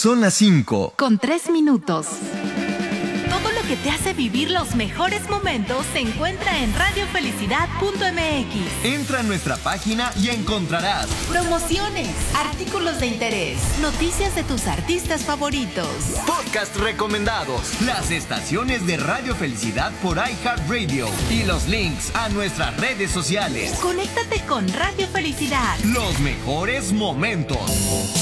Son las 5. Con 3 minutos. Todo lo que te hace vivir los mejores momentos se encuentra en radiofelicidad.mx. Entra a nuestra página y encontrarás promociones, artículos de interés, noticias de tus artistas favoritos, podcast recomendados, las estaciones de Radio Felicidad por iHeartRadio y los links a nuestras redes sociales. Conéctate con Radio Felicidad. Los mejores momentos.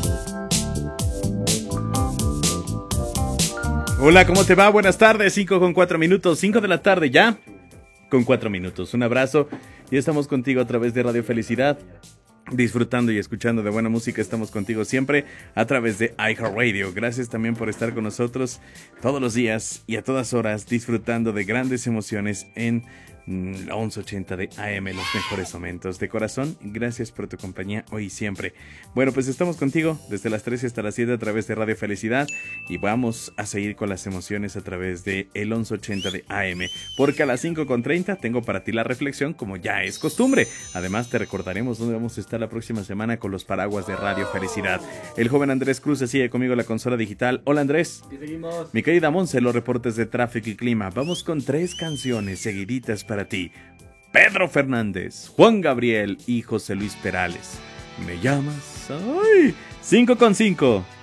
Hola, ¿cómo te va? Buenas tardes, 5 con 4 minutos, 5 de la tarde ya, con 4 minutos. Un abrazo y estamos contigo a través de Radio Felicidad, disfrutando y escuchando de buena música. Estamos contigo siempre a través de iHeartRadio. Gracias también por estar con nosotros todos los días y a todas horas, disfrutando de grandes emociones en la 1180 de AM, los mejores momentos. De corazón, gracias por tu compañía hoy y siempre. Bueno, pues estamos contigo desde las 13 hasta las 7 a través de Radio Felicidad y vamos a seguir con las emociones a través de el 1180 de AM, porque a las 5:30 tengo para ti la reflexión, como ya es costumbre. Además te recordaremos dónde vamos a estar la próxima semana con los paraguas de Radio Felicidad. El joven Andrés Cruz sigue conmigo en la consola digital. Hola, Andrés. ¿Qué seguimos? Mi querida Monse, los reportes de tráfico y clima. Vamos con 3 canciones seguiditas para ti. Pedro Fernández, Juan Gabriel y José Luis Perales. ¿Me llamas? ¡Ay! 5:5.